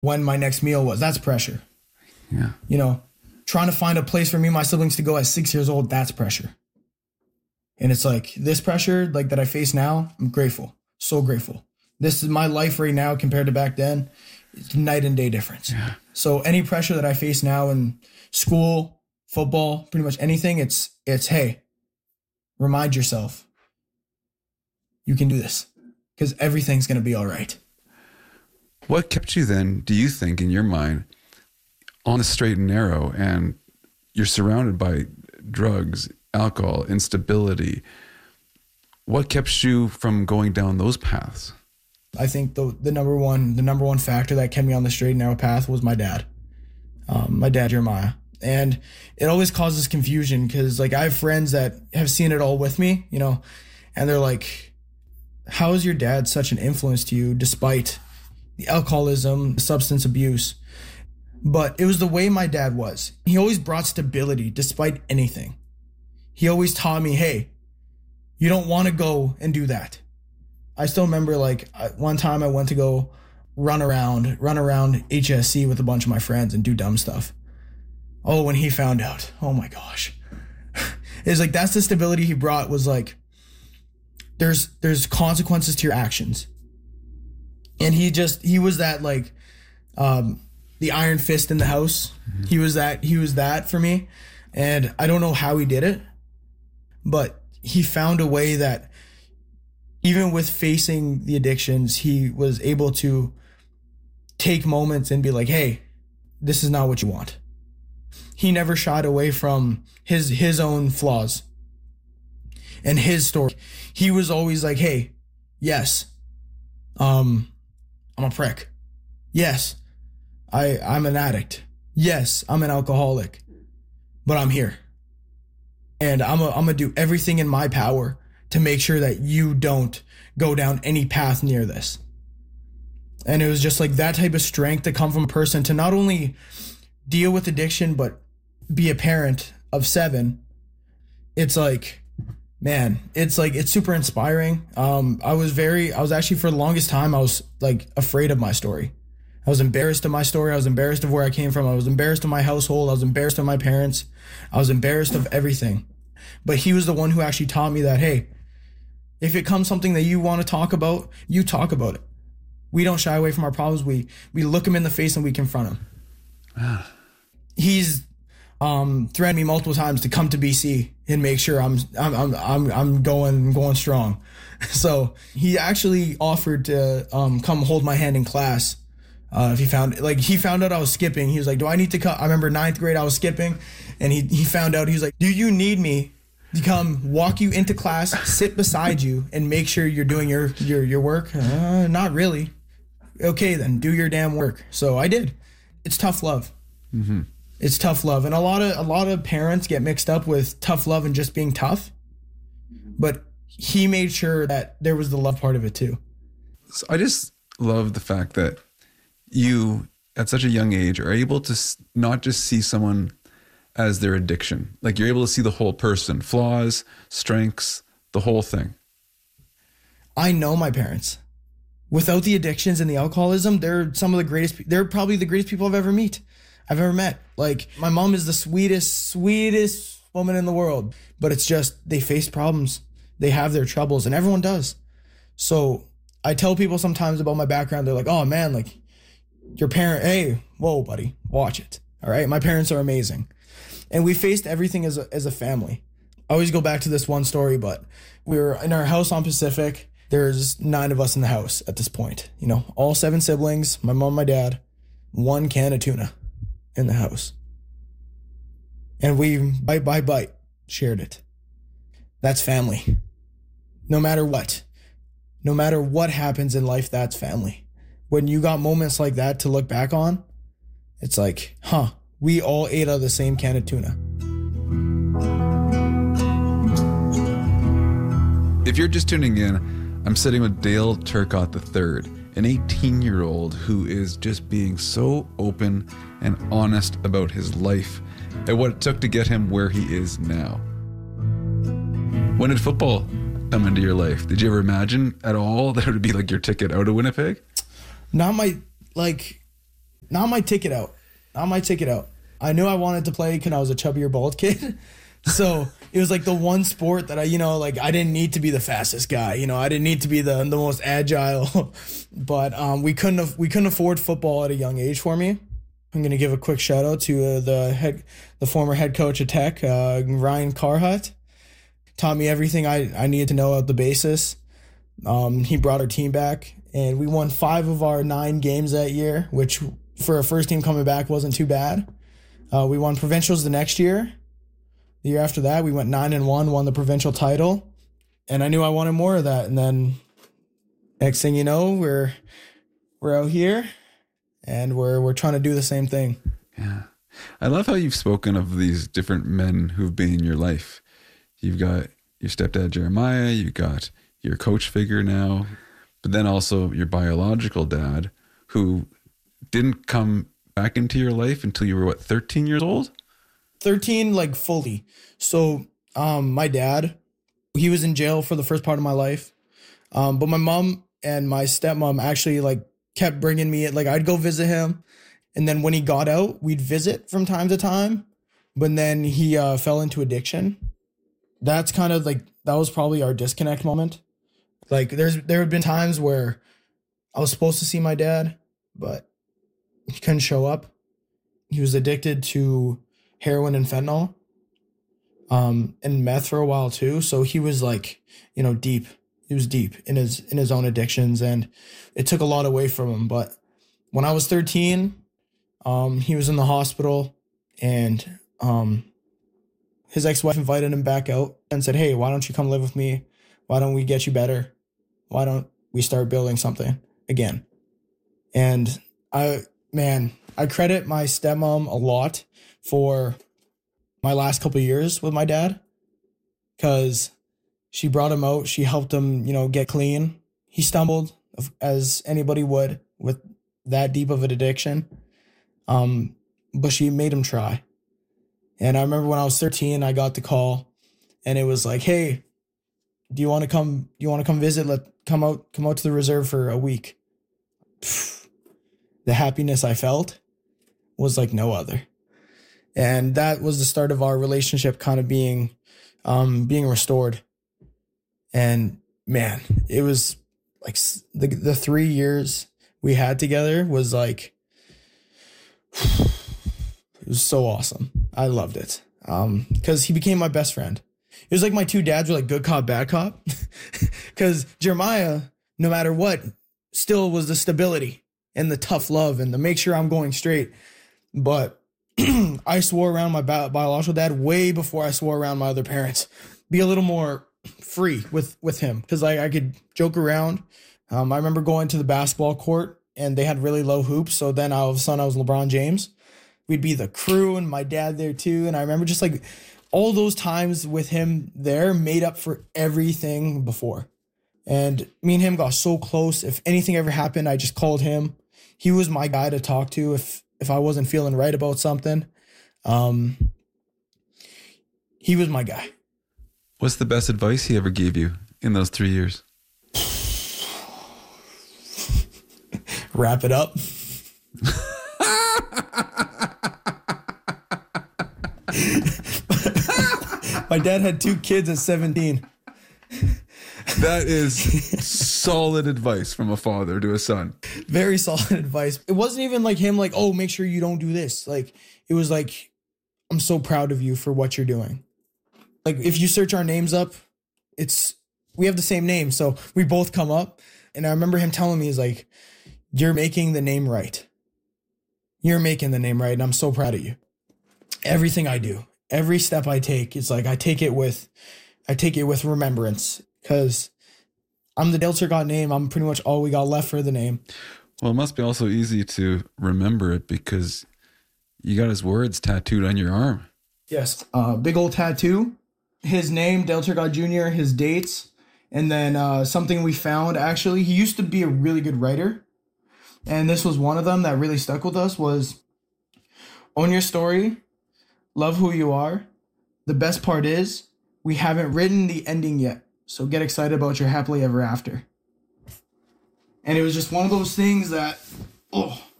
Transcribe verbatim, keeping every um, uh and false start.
when my next meal was. That's pressure. Yeah. You know, trying to find a place for me and my siblings to go at six years old, that's pressure. And it's like this pressure like that I face now, I'm grateful. So grateful. This is my life right now compared to back then. It's night and day difference. Yeah. So any pressure that I face now in school, football, pretty much anything, it's, it's, hey, remind yourself you can do this because everything's going to be all right. What kept you then, do you think, in your mind, on the straight and narrow, and you're surrounded by drugs, alcohol, instability? What kept you from going down those paths? I think the the number one the number one factor that kept me on the straight and narrow path was my dad, um, my dad Jeremiah, and it always causes confusion because like I have friends that have seen it all with me, you know, and they're like, "How is your dad such an influence to you despite the alcoholism, the substance abuse?" But it was the way my dad was. He always brought stability despite anything. He always taught me, "Hey, you don't want to go and do that." I still remember like one time I went to go run around, run around H S C with a bunch of my friends and do dumb stuff. Oh, when he found out, oh my gosh. It's like, that's the stability he brought was like, there's, there's consequences to your actions. And he just, he was that like, um, the iron fist in the house. Mm-hmm. He was that, he was that for me. And I don't know how he did it, but he found a way that even with facing the addictions, he was able to take moments and be like, hey, this is not what you want. He never shied away from his his own flaws and his story. He was always like, hey, yes, um, I'm a prick. Yes, I, I'm an addict. Yes, I'm an alcoholic, but I'm here. And I'm going to do everything in my power to make sure that you don't go down any path near this. And it was just like that type of strength to come from a person to not only deal with addiction, but be a parent of seven. It's like, man, it's like, it's super inspiring. Um, I was very, I was actually for the longest time, I was like afraid of my story. I was embarrassed of my story. I was embarrassed of where I came from. I was embarrassed of my household. I was embarrassed of my parents. I was embarrassed of everything. But he was the one who actually taught me that, hey, if it comes something that you want to talk about, you talk about it. We don't shy away from our problems. We we look him in the face and we confront him. Ah. He's um, threatened me multiple times to come to B C and make sure I'm I'm I'm I'm, I'm going going strong. So he actually offered to um, come hold my hand in class. Uh, if he found like he found out I was skipping, he was like, "Do I need to come?" I remember ninth grade I was skipping, and he he found out. He was like, "Do you need me to come walk you into class, sit beside you, and make sure you're doing your your your work?" Uh, not really. Okay, then do your damn work. So I did. It's tough love. Mm-hmm. It's tough love, and a lot of a lot of parents get mixed up with tough love and just being tough. But he made sure that there was the love part of it too. So I just love the fact that you, at such a young age, are able to not just see someone as their addiction. Like you're able to see the whole person, flaws, strengths, the whole thing. I know my parents. Without the addictions and the alcoholism, they're some of the greatest, they're probably the greatest people I've ever meet. I've ever met. Like my mom is the sweetest, sweetest woman in the world, but it's just, they face problems. They have their troubles and everyone does. So I tell people sometimes about my background. They're like, oh man, like your parent, hey, whoa, buddy, watch it. All right. My parents are amazing. And we faced everything as a, as a family. I always go back to this one story, but we were in our house on Pacific. There's nine of us in the house at this point, you know, all seven siblings, my mom, my dad, one can of tuna in the house. And we, bite by bite, shared it. That's family. No matter what, no matter what happens in life, that's family. When you got moments like that to look back on, it's like, huh, we all ate out of the same can of tuna. If you're just tuning in, I'm sitting with Dale Turcotte the third, an eighteen-year-old who is just being so open and honest about his life and what it took to get him where he is now. When did football come into your life? Did you ever imagine at all that it would be like your ticket out of Winnipeg? Not my, like, Not my ticket out. Not my ticket out. I knew I wanted to play because I was a chubbier bald kid. So it was like the one sport that I, you know, like I didn't need to be the fastest guy. You know, I didn't need to be the the most agile. But um, we couldn't have, we couldn't afford football at a young age for me. I'm gonna give a quick shout out to uh, the head, the former head coach of Tech, uh, Ryan Carhut. Taught me everything I, I needed to know at the basis. Um, he brought our team back, and we won five of our nine games that year, which for a first team coming back wasn't too bad. Uh, we won provincials the next year. The year after that, we went nine and one, won the provincial title, and I knew I wanted more of that. And then next thing you know, we're we're out here, and we're we're trying to do the same thing. Yeah, I love how you've spoken of these different men who've been in your life. You've got your stepdad Jeremiah, you've got your coach figure now, but then also your biological dad, who didn't come back into your life until you were what, thirteen years old? thirteen, like fully. So um, my dad, he was in jail for the first part of my life. Um, but my mom and my stepmom actually like kept bringing me, like I'd go visit him. And then when he got out, we'd visit from time to time. But then he uh, fell into addiction. That's kind of like, that was probably our disconnect moment. Like there's, there had been times where I was supposed to see my dad, but he couldn't show up. He was addicted to heroin and fentanyl, um, and meth for a while too. So he was like, you know, deep. He was deep in his in his own addictions, and it took a lot away from him. But when I was thirteen, um, he was in the hospital, and um, his ex-wife invited him back out and said, "Hey, why don't you come live with me? Why don't we get you better? Why don't we start building something again?" And I, man, I credit my stepmom a lot for my last couple of years with my dad, because she brought him out. She helped him, you know, get clean. He stumbled, as anybody would, with that deep of an addiction. Um, but she made him try. And I remember when I was thirteen, I got the call, and it was like, "Hey, do you want to come? Do you want to come visit? Let come out, come out to the reserve for a week." Pfft, the happiness I felt was like no other. And that was the start of our relationship kind of being, um, being restored. And man, it was like the the three years we had together was like, it was so awesome. I loved it. Um, because he became my best friend. It was like my two dads were like good cop, bad cop. Because Jeremiah, no matter what, still was the stability and the tough love and the make sure I'm going straight. But I swore around my bi- biological dad way before I swore around my other parents. Be a little more free with, with him, because like I could joke around. Um, I remember going to the basketball court and they had really low hoops. So then all of a sudden I was LeBron James. We'd be the crew and my dad there too. And I remember just like all those times with him there made up for everything before. And me and him got so close. If anything ever happened, I just called him. He was my guy to talk to if if I wasn't feeling right about something. Um, he was my guy. What's the best advice he ever gave you in those three years? Wrap it up. My dad had two kids at seventeen. That is solid advice from a father to a son. Very solid advice. It wasn't even like him like, "Oh, make sure you don't do this." Like, it was like, "I'm so proud of you for what you're doing." Like, if you search our names up, it's, we have the same name. So we both come up. And I remember him telling me, he's like, "You're making the name right. You're making the name right. And I'm so proud of you." Everything I do, every step I take, it's like I take it with, I take it with remembrance, because I'm the Dale Turcotte name. I'm pretty much all we got left for the name. Well, it must be also easy to remember it because you got his words tattooed on your arm. Yes, uh, big old tattoo. His name, Dale Turcotte Junior, his dates, and then uh, something we found. Actually, he used to be a really good writer, and this was one of them that really stuck with us. Was own your story, love who you are. The best part is we haven't written the ending yet, so get excited about your happily ever after. And it was just one of those things that, oh,